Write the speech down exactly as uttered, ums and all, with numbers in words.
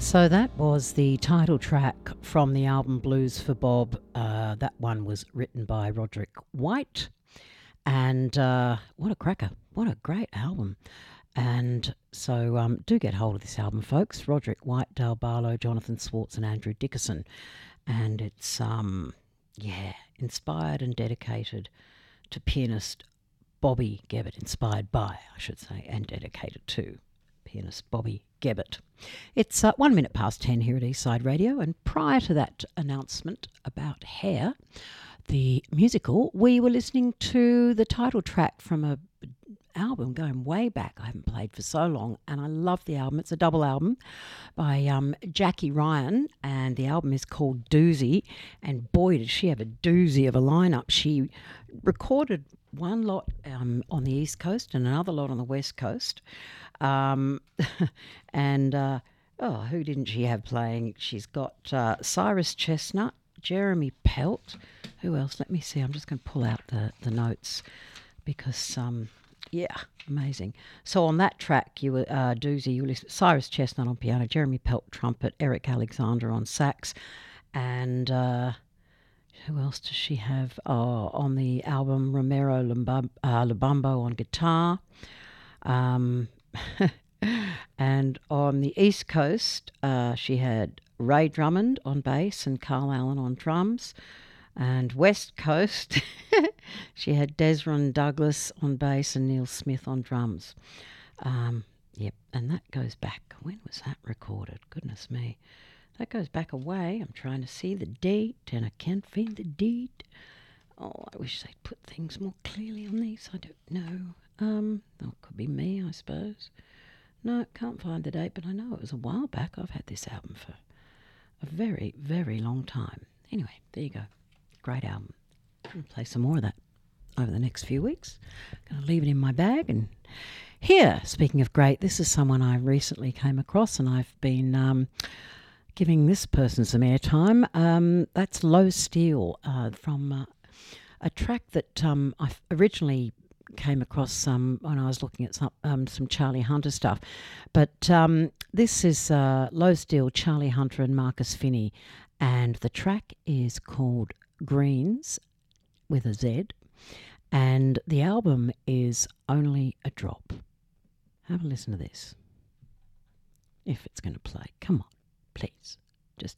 So that was the title track from the album Blues for Bob. Uh, that one was written by Roderick White. And uh, what a cracker. What a great album. And so um, do get hold of this album, folks. Roderick White, Dale Barlow, Jonathan Swartz and Andrew Dickerson. And it's, um, yeah, inspired and dedicated to pianist Bobby Gebbert. Inspired by, I should say, and dedicated to pianist Bobby Gebbert. It's uh, one minute past ten here at Eastside Radio, and prior to that announcement about Hair, the musical, we were listening to the title track from a album going way back. I haven't played for so long, and I love the album. It's a double album by um, Jackie Ryan, and the album is called Doozy, and boy, did she have a doozy of a lineup. She recorded one lot um, on the East Coast and another lot on the West Coast. Um, and, uh, oh, who didn't she have playing? She's got uh, Cyrus Chestnut, Jeremy Pelt. Who else? Let me see. I'm just going to pull out the, the notes because, um, yeah, amazing. So on that track, you were, uh, Doozy, you listen Cyrus Chestnut on piano, Jeremy Pelt trumpet, Eric Alexander on sax, and... Uh, who else does she have? Oh, on the album, Romero Lumbum, uh, Lubumbo on guitar. Um, and on the East Coast, uh, she had Ray Drummond on bass and Carl Allen on drums. And West Coast, she had Desron Douglas on bass and Neil Smith on drums. Um, yep, and that goes back. When was that recorded? Goodness me. That goes back a way. I'm trying to see the date and I can't find the date. Oh, I wish they'd put things more clearly on these. I don't know. Um, oh, it could be me, I suppose. No, can't find the date, but I know it was a while back. I've had this album for a very, very long time. Anyway, there you go. Great album. I'm going to play some more of that over the next few weeks. I'm going to leave it in my bag. And here, speaking of great, this is someone I recently came across, and I've been... Um, giving this person some airtime. Um, that's Low Steel uh, from uh, a track that um, I originally came across um, when I was looking at some, um, some Charlie Hunter stuff. But um, this is uh, Low Steel, Charlie Hunter and Marcus Finney. And the track is called Greens with a Z. And the album is Only a Drop. Have a listen to this. If it's going to play. Come on. Please.